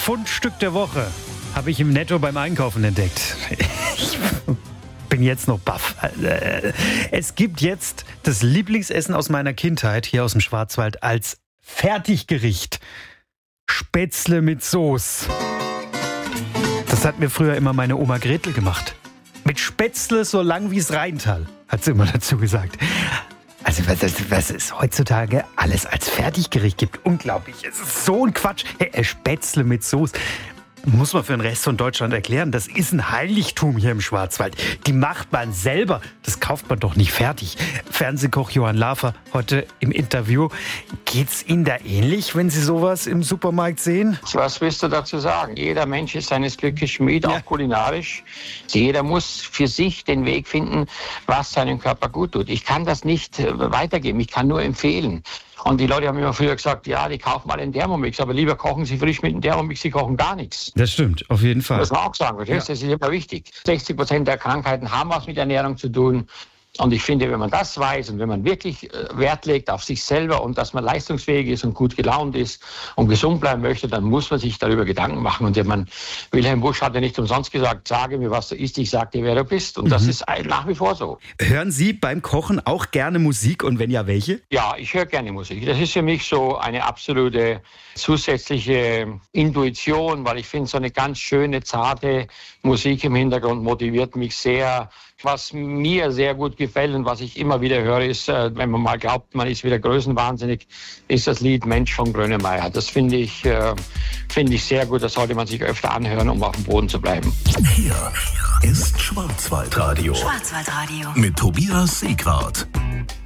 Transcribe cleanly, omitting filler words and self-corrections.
Fundstück der Woche habe ich im Netto beim Einkaufen entdeckt. Ich bin jetzt noch baff. Es gibt jetzt das Lieblingsessen aus meiner Kindheit hier aus dem Schwarzwald als Fertiggericht. Spätzle mit Soße. Das hat mir früher immer meine Oma Gretel gemacht. Mit Spätzle so lang wie das Rheintal, hat sie immer dazu gesagt. Also was es heutzutage alles als Fertiggericht gibt, unglaublich. Es ist so ein Quatsch. Spätzle mit Soße. Muss man für den Rest von Deutschland erklären, das ist ein Heiligtum hier im Schwarzwald. Die macht man selber, das kauft man doch nicht fertig. Fernsehkoch Johann Lafer heute im Interview. Geht's Ihnen da ähnlich, wenn Sie sowas im Supermarkt sehen? Was willst du dazu sagen? Jeder Mensch ist seines Glückes Schmied, auch kulinarisch. Jeder muss für sich den Weg finden, was seinem Körper gut tut. Ich kann das nicht weitergeben, ich kann nur empfehlen. Und die Leute haben immer früher gesagt, ja, die kaufen mal einen Thermomix, aber lieber kochen sie frisch mit dem Thermomix, sie kochen gar nichts. Das stimmt, auf jeden Fall. Das muss man auch sagen, das ist immer wichtig. 60% der Krankheiten haben was mit Ernährung zu tun. Und ich finde, wenn man das weiß und wenn man wirklich Wert legt auf sich selber und dass man leistungsfähig ist und gut gelaunt ist und gesund bleiben möchte, dann muss man sich darüber Gedanken machen. Und Wilhelm Busch hat ja nicht umsonst gesagt, sage mir, was du isst, ich sag dir, wer du bist. Und das ist nach wie vor so. Hören Sie beim Kochen auch gerne Musik und wenn ja, welche? Ja, ich höre gerne Musik. Das ist für mich so eine absolute zusätzliche Intuition, weil ich finde, so eine ganz schöne, zarte Musik im Hintergrund motiviert mich sehr. Was mir sehr gut gefällt und was ich immer wieder höre, ist, wenn man mal glaubt, man ist wieder größenwahnsinnig, ist das Lied Mensch von Grönemeyer. Das finde ich sehr gut, das sollte man sich öfter anhören, um auf dem Boden zu bleiben. Hier ist Schwarzwaldradio. Schwarzwaldradio. Mit Tobias Seegwart.